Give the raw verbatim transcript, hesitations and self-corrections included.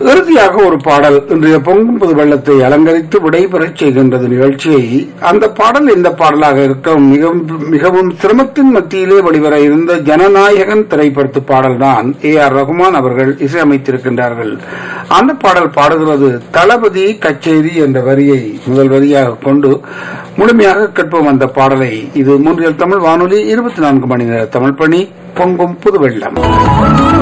இறுதியாக ஒரு பாடல் இன்றைய பொங்கும் புது வெள்ளத்தை அலங்கரித்து விடைபெறச் செய்கின்றது நிகழ்ச்சியை. அந்த பாடல் இந்த பாடலாக இருக்க மிகவும் மிகவும் சிரமத்தின் மத்தியிலே வெளிவர இருந்த ஜனநாயகன் திரைப்படத்து பாடல்தான் ஏ ஆர் ரகுமான் அவர்கள் இசையமைத்திருக்கின்றார்கள். அந்த பாடல் பாடுகிறது தளபதி கச்சேரி என்ற வரியை முதல் வரியாக கொண்டு முழுமையாக கேட்போம் அந்த பாடலை. இது மூன்றில் தமிழ் வானொலி இருபத்தி நான்கு மணி நேர தமிழ் பணி பொங்கும் புது வெள்ளம்.